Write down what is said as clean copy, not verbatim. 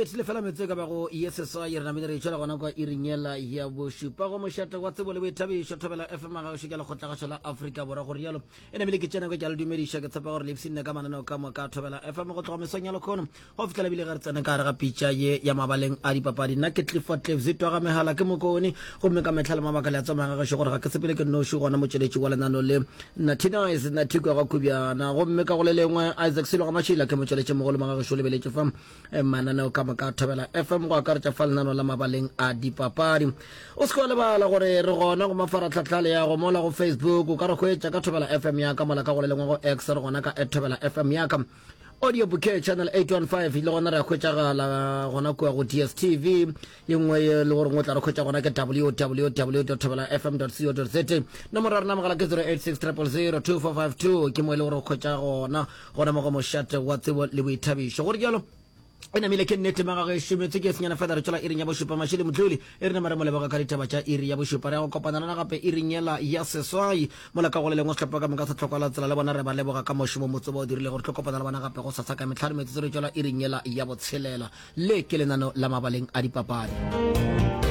betse le fela metse ka ba go yesesa ye rena mere tshela gona kwa iringela ya bosupa go moshata wa tsebo le boithabišo thobela FM ga go shikela go tlaga la Africa bora go rialo ene mele ke tsena go tjala dumedisha ke tsapa gore lipsine ka manano ka mo ka thobela FM go tloga mesong ya lokono go fitla bile ga re tsena ka re ga pitcha ye ya mabaleng a dipapadi nna ke Clifford Cliff zitwa ga mehala ke mokoni go mme ka metlhala mabaka le a tsama ga go gore ga ke sepele ke no shu gona mo tšeletši wa lenano le na tina is na tiko ga kubiana go mme ka go le lengwe Isaac Silo ga mashila ke mo tšeletše mogolo maga go shole beletse fam manano ka mo ka thobela FM go ka re tša falnano la mabaleng a dipapadi o se go le bala gore re gona go mafaratlhatlha ya go mola go Facebook o ka re go etša ka thobela FM ya ka mola ka go le lengwe go X re gona ka @thobela FM ya ka audio bouquet channel 815 ile gona re khwetšagala gona kwa go DSTV yengwe le gore ngotla re khwetša gona ke www.thobelafm.co.za nomoro rena mogala ke 0860002452 ke mo ile gore khwetša gona mo go mošate wa tsebo le boithabišo gore jalo ena mile ke nnete maga ge shumetse ke senyana fela re tšola iring ya bošupa mašhile motloli e rena mare moleboga ka ditaba tša iri ya bošupa re go kopanana gape iringela ya seswai mola ka go le lengwe setlhopha ka moka se tlhokwala tsela le bona re ba leboga ka mošomo motse ba o dirile gore tlo kopana le bona gape go sasa ka metlhare metse re tšola iringela ya botshelela le ke lenano la mabaleng a dipapadi.